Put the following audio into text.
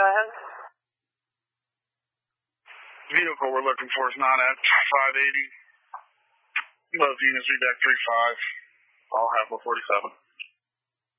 Go ahead. Vehicle we're looking for is not at 580. Both units read back 35. All have 147.